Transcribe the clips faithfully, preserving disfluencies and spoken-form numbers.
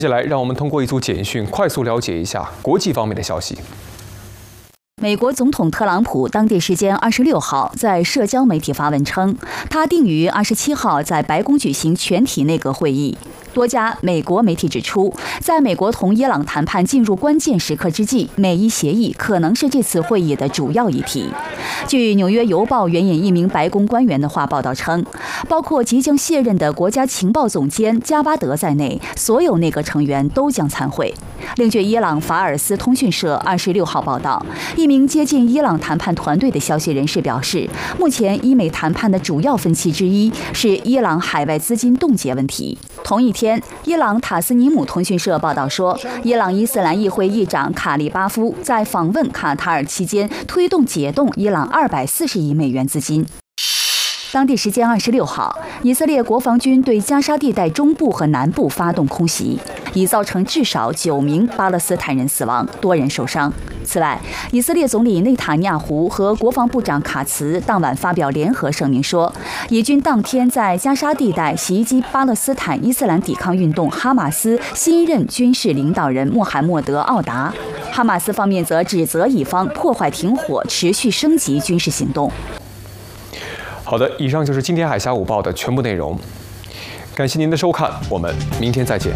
接下来，让我们通过一组简讯快速了解一下国际方面的消息。 美国总统特朗普当地时间二十六号在社交媒体发文称，他定于二十七号在白宫举行全体内阁会议。多家美国媒体指出，在美国同伊朗谈判进入关键时刻之际，美伊协议可能是这次会议的主要议题。据《纽约邮报》援引一名白宫官员的话报道称，包括即将卸任的国家情报总监加巴德在内，所有内阁成员都将参会。另据伊朗法尔斯通讯社二十六号报道，一名接近伊朗谈判团队的消息人士表示，目前伊美谈判的主要分歧之一是伊朗海外资金冻结问题。同一天，伊朗塔斯尼姆通讯社报道说，伊朗伊斯兰议会议长卡利巴夫在访问卡塔尔期间，推动解冻伊朗二百四十亿美元资金。当地时间二十六号，以色列国防军对加沙地带中部和南部发动空袭，已造成至少九名巴勒斯坦人死亡，多人受伤。此外，以色列总理内塔尼亚胡和国防部长卡茨当晚发表联合声明说，以军当天在加沙地带袭击巴勒斯坦伊斯兰抵抗运动哈马斯新任军事领导人穆罕默德·奥达。哈马斯方面则指责以方破坏停火，持续升级军事行动。 好的，以上就是今天海峡午报的全部内容，感谢您的收看，我们明天再见。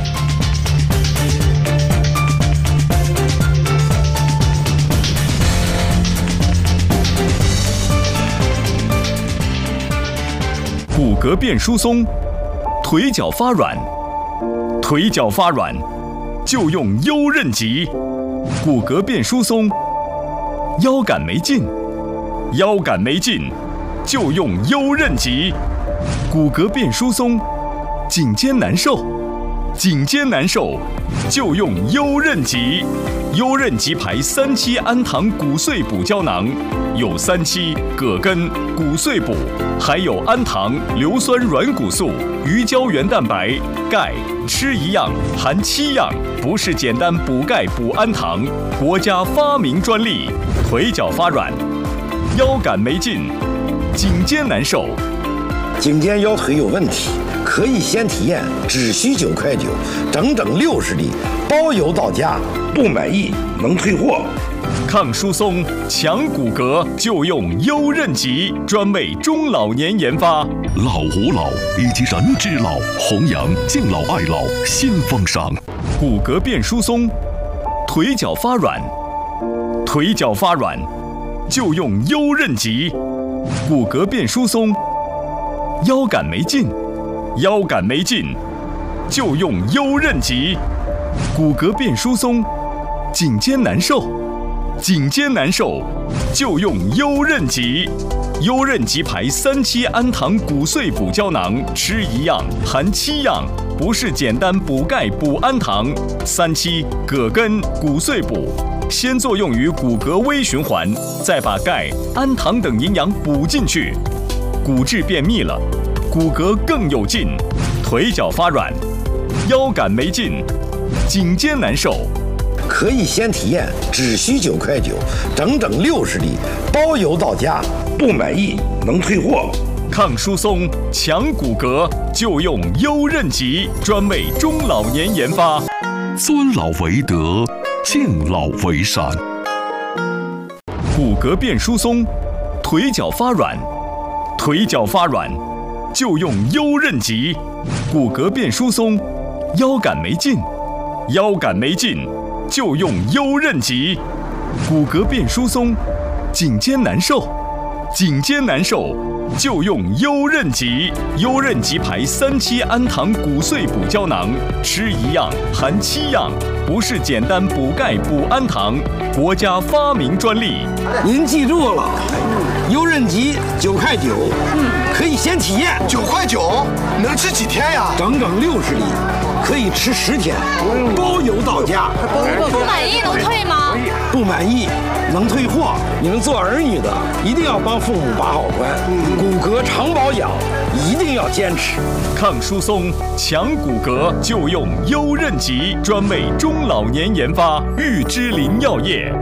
骨骼变疏松，腿脚发软，腿脚发软就用优韧极。骨骼变疏松，腰杆没劲，腰杆没劲就用优韧极。骨骼变疏松，颈肩难受，颈肩难受就用优韧极。优韧极牌三七氨糖骨碎补胶囊，有三七、葛根、骨碎补，还有氨糖、硫酸软骨素、鱼胶原蛋白、钙，吃一样含七样，不是简单补钙补氨糖，国家发明专利。腿脚发软，腰杆没劲，颈肩难受， 颈肩腰腿有问题，可以先体验，只需九块九，整整六十粒，包邮到家，不满意能退货。 抗疏松、强骨骼就用优韧极，专为中老年研发。 老吾老以及人之老，弘扬敬老爱老新风尚。 骨骼变疏松，腿脚发软，腿脚发软就用优韧极。骨骼变疏松，腰杆没劲，腰杆没劲就用优韧极。骨骼变疏松，颈肩难受，颈肩难受就用优韧极。优韧极牌三七氨糖骨碎补胶囊，吃一样含七样，不是简单补钙补氨糖。三七、葛根、骨碎补，先作用于骨骼微循环，再把钙、氨糖等营养补进去，骨质变密了，骨骼更有劲。腿脚发软，腰杆没劲，颈肩难受， 可以先体验，只需九块九，整整六十粒，包邮到家，不满意能退货。 抗疏松、强骨骼就用优韧极，专为中老年研发。 尊老为德，敬老为善。 骨骼变疏松，腿脚发软，腿脚发软就用优韧极。骨骼变疏松，腰杆没劲，腰杆没劲就用优韧极。骨骼变疏松，颈肩难受，颈肩难受就用优韧极。优韧极牌三七氨糖骨碎补胶囊，吃一样含七样，不是简单补钙补氨糖，国家发明专利。 您记住了，优韧极九块九，可以先体验。 九块九能吃几天呀？ 整整六十粒，可以吃十天，包邮到家。 不满意能退吗？ 不满意能退货。你们做儿女的一定要帮父母把好关，骨骼常保养一定要坚持。 抗疏松、强骨骼就用优韧极，专为中老年研发。玉芝林药业。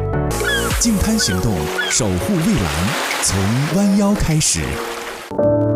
净滩行动，守护蔚蓝，从弯腰开始。